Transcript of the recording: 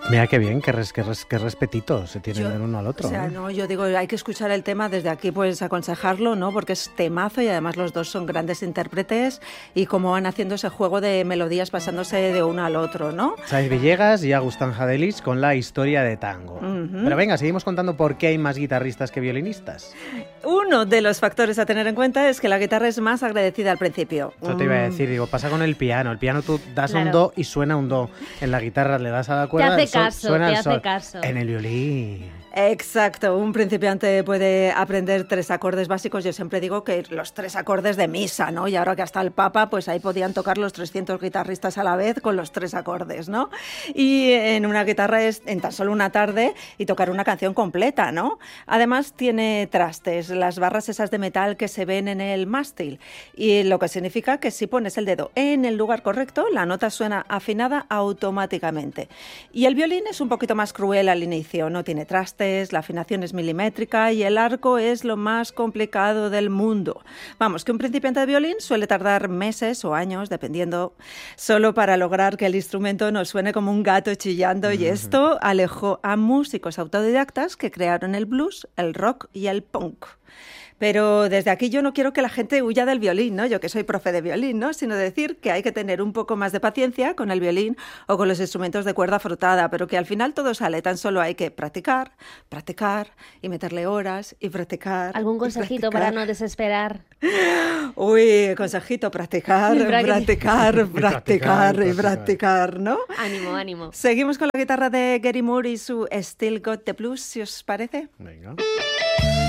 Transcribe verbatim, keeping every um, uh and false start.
Mira qué bien, qué, res, qué, res, qué respetito se tienen Yo, el uno al otro. O sea, ¿eh? no, yo digo, hay que escuchar el tema desde aquí, pues aconsejarlo, ¿no? Porque es temazo y además los dos son grandes intérpretes y cómo van haciendo ese juego de melodías pasándose de uno al otro, ¿no? Xavi Villegas y Agustín Hadelich con la historia de tango. Uh-huh. Pero venga, seguimos contando por qué hay más guitarristas que violinistas. Uno de los factores a tener en cuenta es que la guitarra es más agradecida al principio. Eso te iba a decir, digo, pasa con el piano. El piano tú das claro. un do y suena un do. En la guitarra le das a la cuerda, te hace sol, caso, suena te el hace sol. caso. En el violín. Exacto, un principiante puede aprender tres acordes básicos. Yo siempre digo que los tres acordes de misa, ¿no? Y ahora que hasta el Papa, pues ahí podían tocar los trescientos guitarristas a la vez con los tres acordes, ¿no? Y en una guitarra es en tan solo una tarde y tocar una canción completa, ¿no? Además tiene trastes, las barras esas de metal que se ven en el mástil, y lo que significa que si pones el dedo en el lugar correcto, la nota suena afinada automáticamente. Y el violín es un poquito más cruel al inicio, no tiene trastes, la afinación es milimétrica y el arco es lo más complicado del mundo. Vamos, que un principiante de violín suele tardar meses o años, dependiendo, solo para lograr que el instrumento no suene como un gato chillando, y esto alejó a músicos autodidactas que crearon el blues, el rock y el punk. Pero desde aquí yo no quiero que la gente huya del violín, ¿no? Yo que soy profe de violín, ¿no? Sino decir que hay que tener un poco más de paciencia con el violín o con los instrumentos de cuerda frotada, pero que al final todo sale, tan solo hay que practicar, practicar y meterle horas y practicar. ¿Algún consejito para no desesperar? Uy, consejito, practicar, practicar, practicar y practicar, ¿no? Ánimo, ánimo. Seguimos con la guitarra de Gary Moore y su Still Got the Blues, si os parece. Venga.